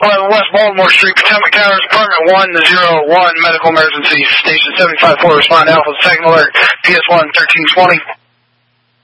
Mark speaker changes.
Speaker 1: 11 West Baltimore Street, Potomac Towers, Apartment 101, medical emergency, station 75-4, respond Alpha, second alert, PS1 1320.